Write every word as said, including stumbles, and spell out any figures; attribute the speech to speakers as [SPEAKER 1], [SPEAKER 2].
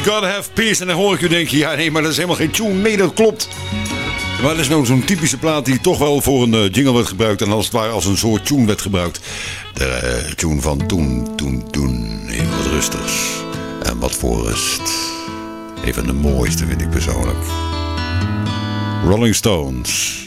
[SPEAKER 1] Gotta Have Peace. En dan hoor ik u denken, ja nee, maar dat is helemaal geen tune. Nee, dat klopt. Maar dat is nou zo'n typische plaat die toch wel voor een uh, jingle werd gebruikt. En als het ware als een soort tune werd gebruikt. De uh, tune van toen, toen, toen. Even wat rustigs. En wat voor rust. Een van de mooiste vind ik persoonlijk. Rolling Stones.